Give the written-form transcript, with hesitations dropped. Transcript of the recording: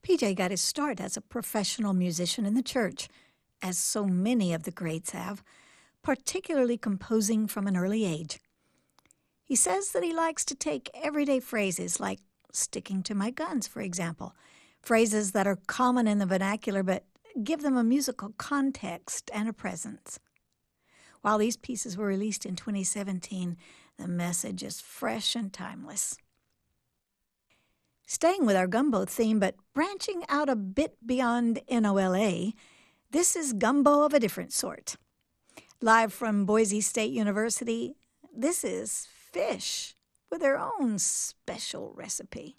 PJ got his start as a professional musician in the church, as so many of the greats have, particularly composing from an early age. He says that he likes to take everyday phrases like sticking to my guns, for example, phrases that are common in the vernacular but give them a musical context and a presence. While these pieces were released in 2017, the message is fresh and timeless. Staying with our gumbo theme, but branching out a bit beyond NOLA, this is gumbo of a different sort. Live from Boise State University, this is Fish with their own special recipe.